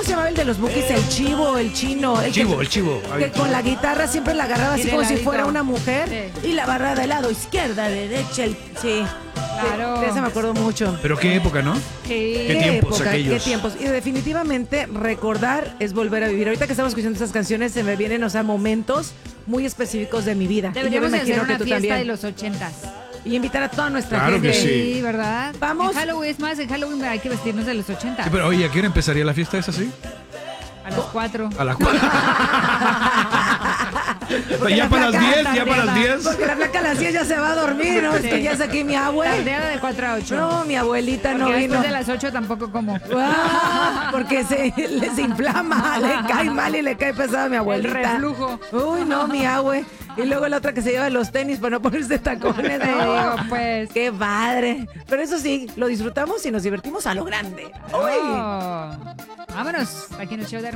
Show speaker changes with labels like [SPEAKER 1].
[SPEAKER 1] ¿Cómo se llamaba el de los Bukis? El chivo, el chino.
[SPEAKER 2] El chivo.
[SPEAKER 1] Que con la guitarra siempre la agarraba así como si fuera una mujer.
[SPEAKER 3] Sí.
[SPEAKER 1] Y la barra de lado, izquierda, derecha, sí.
[SPEAKER 3] Claro.
[SPEAKER 1] De esa me acuerdo mucho.
[SPEAKER 2] Pero qué época, ¿no?
[SPEAKER 3] Sí.
[SPEAKER 2] ¿Qué tiempos aquellos?
[SPEAKER 1] Qué tiempos. Y definitivamente recordar es volver a vivir. Ahorita que estamos escuchando estas canciones se me vienen, o sea, momentos muy específicos de mi vida. Y yo me
[SPEAKER 3] Deberíamos de
[SPEAKER 1] imagino
[SPEAKER 3] hacer
[SPEAKER 1] que
[SPEAKER 3] una
[SPEAKER 1] tú
[SPEAKER 3] fiesta
[SPEAKER 1] también.
[SPEAKER 3] de los 80s.
[SPEAKER 1] Y invitar a toda nuestra
[SPEAKER 2] Claro
[SPEAKER 1] gente.
[SPEAKER 2] que sí.
[SPEAKER 3] Sí, ¿verdad?
[SPEAKER 1] Vamos.
[SPEAKER 3] En Halloween, es más, en Halloween hay que vestirnos de los 80s.
[SPEAKER 2] Sí, pero oye, ¿a qué hora empezaría la fiesta esa así?
[SPEAKER 3] A las 4.
[SPEAKER 2] A las 4. Ya para las 10, ya para las 10.
[SPEAKER 1] Porque la flaca a las 10 ya se va a dormir, ¿no? Es que ya es aquí mi abuela.
[SPEAKER 3] Tardea de 4 a 8.
[SPEAKER 1] No, mi abuelita no
[SPEAKER 3] Porque
[SPEAKER 1] vino.
[SPEAKER 3] después de las 8 tampoco como.
[SPEAKER 1] Porque les inflama, le cae mal y le cae pesado a mi abuelita.
[SPEAKER 3] El reflujo.
[SPEAKER 1] Uy, no, mi abue. Y luego la otra que se lleva los tenis para no ponerse tacones.
[SPEAKER 3] Te
[SPEAKER 1] No.
[SPEAKER 3] digo, pues.
[SPEAKER 1] Qué padre. Pero eso sí, lo disfrutamos y nos divertimos a lo grande. Uy.
[SPEAKER 3] Oh. Vámonos. Aquí en el show de